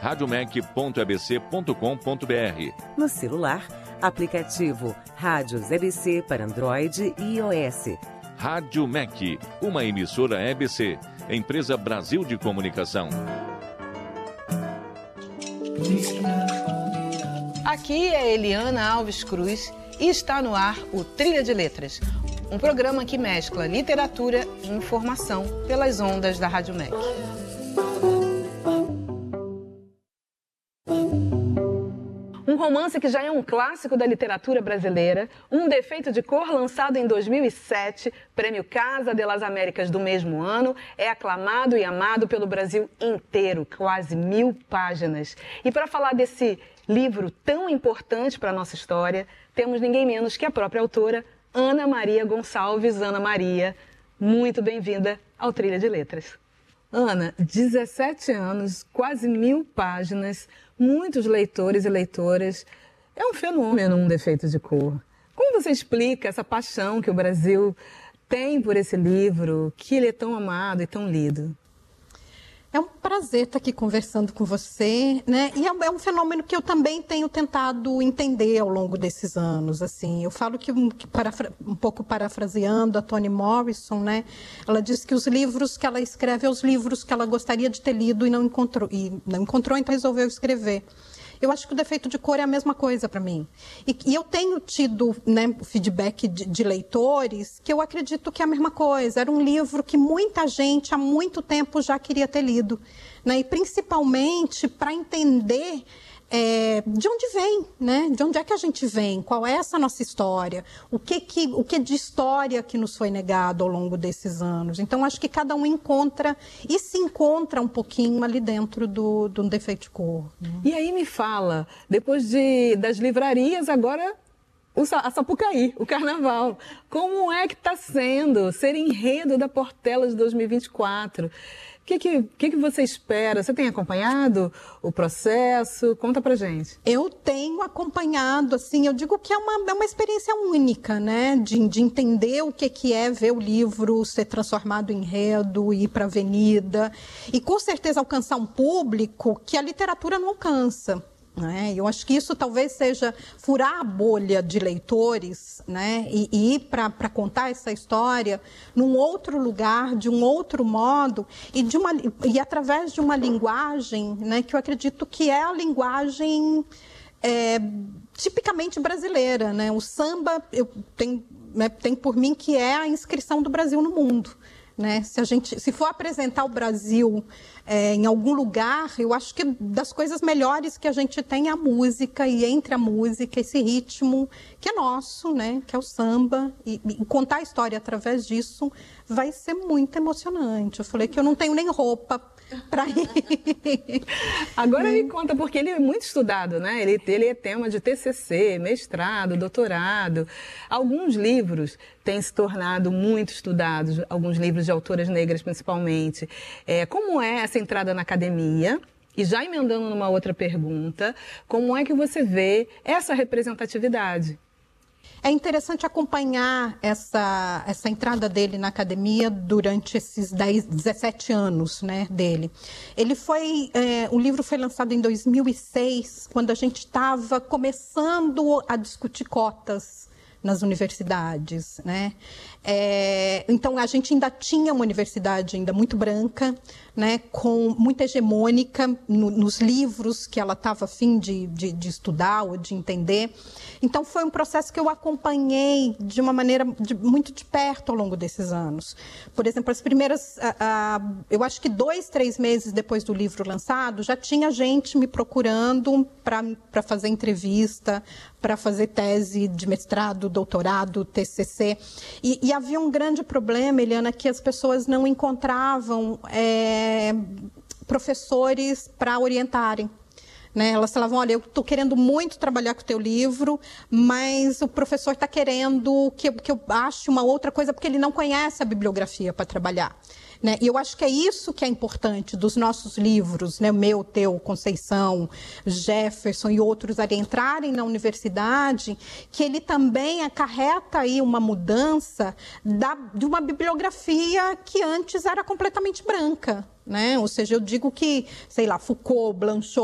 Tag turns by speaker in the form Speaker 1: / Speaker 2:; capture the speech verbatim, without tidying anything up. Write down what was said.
Speaker 1: radiomec ponto e b c ponto com ponto b r.
Speaker 2: No celular, aplicativo Rádios E B C para Android e iOS.
Speaker 1: Rádio M E C, uma emissora E B C, Empresa Brasil de Comunicação.
Speaker 3: Aqui é Eliana Alves Cruz e está no ar o Trilha de Letras, um programa que mescla literatura e informação pelas ondas da Rádio M E C. Um romance que já é um clássico da literatura brasileira, Um Defeito de Cor, lançado em dois mil e sete, Prêmio Casa de las Américas do mesmo ano, é aclamado e amado pelo Brasil inteiro, quase mil páginas. E para falar desse livro tão importante para a nossa história, temos ninguém menos que a própria autora, Ana Maria Gonçalves. Ana Maria, muito bem-vinda ao Trilha de Letras. Ana, dezessete anos, quase mil páginas, muitos leitores e leitoras. É um fenômeno, Um Defeito de Cor. Como você explica essa paixão que o Brasil tem por esse livro, que ele é tão amado e tão lido?
Speaker 4: É um prazer estar aqui conversando com você, né? E é um, é um fenômeno que eu também tenho tentado entender ao longo desses anos, assim. Eu falo que, que parafra, um pouco parafraseando a Toni Morrison, né? Ela diz que os livros que ela escreve são os livros que ela gostaria de ter lido e não encontrou, e não encontrou, então resolveu escrever. Eu acho que O Defeito de Cor é a mesma coisa para mim. E, e eu tenho tido, né, feedback de, de leitores que eu acredito que é a mesma coisa. Era um livro que muita gente há muito tempo já queria ter lido, né? E principalmente para entender é, de onde vem, né? De onde é que a gente vem, qual é essa nossa história, o que, que, o que de história que nos foi negado ao longo desses anos. Então, acho que cada um encontra e se encontra um pouquinho ali dentro do, do Um Defeito de Cor. Né?
Speaker 3: E aí me fala, depois de, das livrarias, agora o, a Sapucaí, o Carnaval. Como é que está sendo ser enredo da Portela de dois mil e vinte e quatro? O que, que, que, que você espera? Você tem acompanhado o processo? Conta pra gente.
Speaker 4: Eu tenho acompanhado, assim, eu digo que é uma, é uma experiência única, né? De, de entender o que, que é ver o livro ser transformado em enredo, ir para a avenida e, com certeza, alcançar um público que a literatura não alcança. Né? Eu acho que isso talvez seja furar a bolha de leitores, né? e, e ir para contar essa história num outro lugar, de um outro modo, e, de uma, e através de uma linguagem, né, que eu acredito que é a linguagem é, tipicamente brasileira. Né? O samba eu tenho, né, tem por mim que é a inscrição do Brasil no mundo. Né? Se a gente, se for apresentar o Brasil é, em algum lugar, eu acho que das coisas melhores que a gente tem é a música, e entre a música, esse ritmo que é nosso, né? Que é o samba, e, e contar a história através disso vai ser muito emocionante. Eu falei que eu não tenho nem roupa para ir.
Speaker 3: Agora me conta, porque ele é muito estudado, né? Ele, ele é tema de T C C, mestrado, doutorado. Alguns livros têm se tornado muito estudados, alguns livros de autoras negras principalmente. É, como é essa entrada na academia? E já emendando numa outra pergunta, como é que você vê essa representatividade?
Speaker 4: É interessante acompanhar essa, essa entrada dele na academia durante esses dez, dezessete anos, né, dele. Ele foi, é, o livro foi lançado em dois mil e seis, quando a gente estava começando a discutir cotas nas universidades, né? É, então, a gente ainda tinha uma universidade ainda muito branca, né, com muita hegemônica no, nos livros que ela estava a fim de, de, de estudar ou de entender. Então, foi um processo que eu acompanhei de uma maneira de, muito de perto ao longo desses anos. Por exemplo, as primeiras, a, a, eu acho que dois, três meses depois do livro lançado, já tinha gente me procurando para fazer entrevista, para fazer tese de mestrado, doutorado, T C C. E, e havia um grande problema, Eliana, que as pessoas não encontravam é, professores para orientarem. Né? Elas falavam, olha, eu estou querendo muito trabalhar com o teu livro, mas o professor está querendo que, que eu ache uma outra coisa, porque ele não conhece a bibliografia para trabalhar. Né? E eu acho que é isso que é importante dos nossos livros, né? Meu, teu, Conceição, Jefferson e outros ali entrarem na universidade, que ele também acarreta aí uma mudança da, de uma bibliografia que antes era completamente branca. Né? Ou seja, eu digo que, sei lá, Foucault, Blanchot,